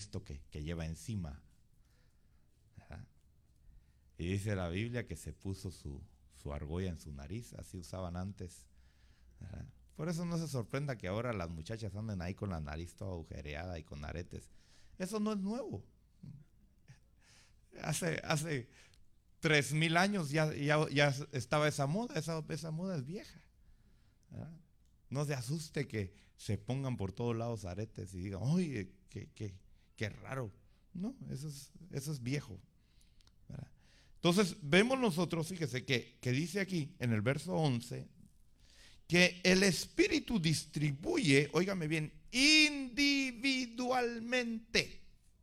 esto que lleva encima. ¿Verdad? Y dice la Biblia que se puso su argolla en su nariz, así usaban antes. ¿Verdad? Por eso no se sorprenda que ahora las muchachas anden ahí con la nariz toda agujereada y con aretes. Eso no es nuevo. Hace 3000 años ya estaba esa moda, esa moda es vieja. ¿Verdad? No se asuste que se pongan por todos lados aretes y digan, oye, qué raro. No, eso es viejo. ¿Verdad? Entonces vemos nosotros, fíjese que dice aquí en el verso 11, que el Espíritu distribuye, óigame bien, individualmente.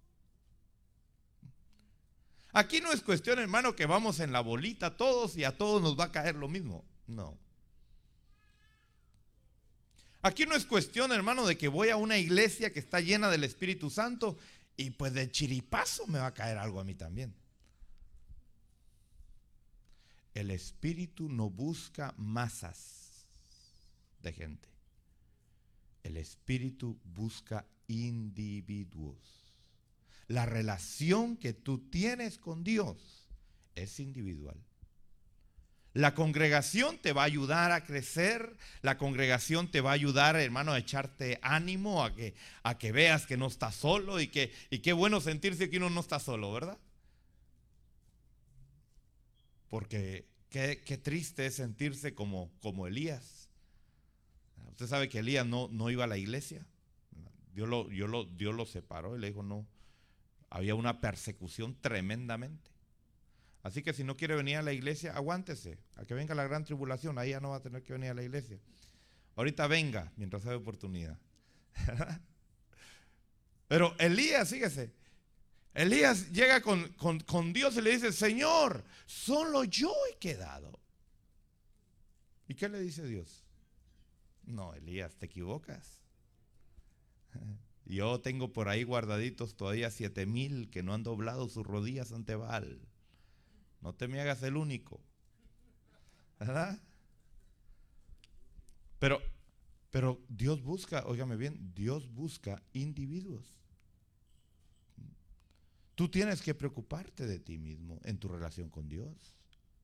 Aquí no es cuestión, hermano, que vamos en la bolita todos y a todos nos va a caer lo mismo. No. Aquí no es cuestión, hermano, de que voy a una iglesia que está llena del Espíritu Santo y pues de chiripazo me va a caer algo a mí también. El Espíritu no busca masas de gente. El Espíritu busca individuos. La relación que tú tienes con Dios es individual. La congregación te va a ayudar a crecer. La congregación te va a ayudar, hermano, a echarte ánimo, a que veas que no estás solo y qué bueno sentirse que uno no está solo, ¿verdad? Porque qué triste es sentirse como Elías. Usted sabe que Elías no iba a la iglesia. Dios lo separó y le dijo no. Había una persecución tremendamente. Así que si no quiere venir a la iglesia, aguántese, a que venga la gran tribulación, ahí ya no va a tener que venir a la iglesia. Ahorita venga, mientras hay oportunidad. Pero Elías, fíjese, Elías llega con Dios y le dice, Señor, solo yo he quedado. ¿Y qué le dice Dios? No, Elías, te equivocas. Yo tengo por ahí guardaditos todavía 7000 que no han doblado sus rodillas ante Baal. No te me hagas el único, ¿verdad? Pero Dios busca, óigame bien, Dios busca individuos. Tú tienes que preocuparte de ti mismo en tu relación con Dios.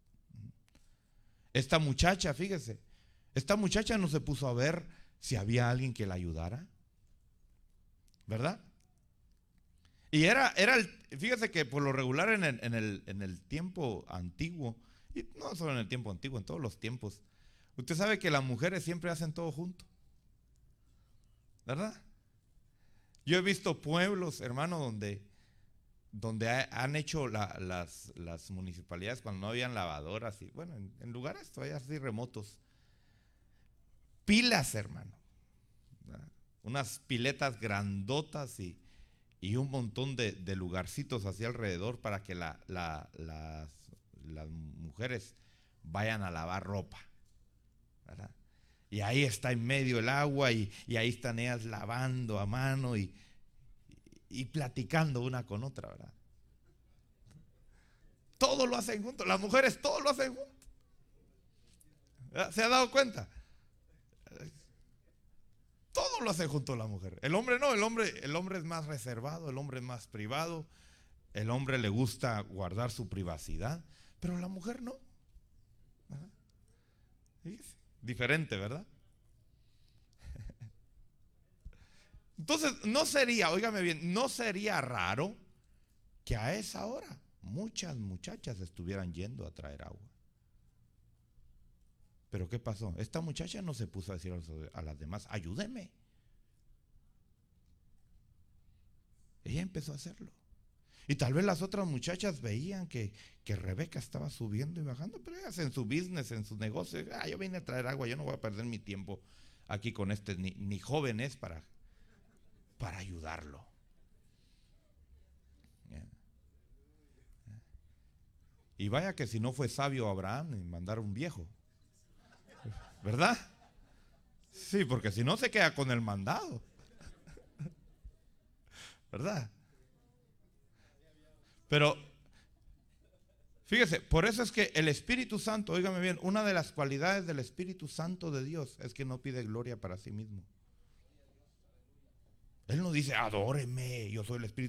Esta muchacha, fíjese, esta muchacha no se puso a ver si había alguien que la ayudara, ¿verdad? Y fíjese que por lo regular en el tiempo antiguo, y no solo en el tiempo antiguo, en todos los tiempos, usted sabe que las mujeres siempre hacen todo junto, ¿verdad? Yo he visto pueblos, hermano, donde han hecho las municipalidades cuando no habían lavadoras, y bueno, en lugares todavía así remotos, pilas, hermano, ¿verdad? Unas piletas grandotas y un montón de lugarcitos hacia alrededor para que las mujeres vayan a lavar ropa, ¿verdad? Y ahí está en medio el agua y ahí están ellas lavando a mano y platicando una con otra, ¿verdad? Todo lo hacen juntos, las mujeres todo lo hacen juntos, ¿verdad? ¿Se ha dado cuenta? Todo lo hace junto a la mujer. El hombre no, el hombre es más reservado, el hombre es más privado, el hombre le gusta guardar su privacidad, pero la mujer no. ¿Verdad? Diferente, ¿verdad? Entonces no sería, óigame bien, no sería raro que a esa hora muchas muchachas estuvieran yendo a traer agua. Pero ¿qué pasó? Esta muchacha no se puso a decir a las demás, ayúdeme. Ella empezó a hacerlo. Y tal vez las otras muchachas veían que Rebeca estaba subiendo y bajando, pero ellas en su business, en sus negocios, yo vine a traer agua, yo no voy a perder mi tiempo aquí con ni joven es para ayudarlo. Y vaya que si no fue sabio Abraham en mandar un viejo, ¿verdad? Sí, porque si no se queda con el mandado, ¿verdad? Pero fíjese, por eso es que el Espíritu Santo, óigame bien, una de las cualidades del Espíritu Santo de Dios es que no pide gloria para sí mismo. Él no dice, adóreme, yo soy el Espíritu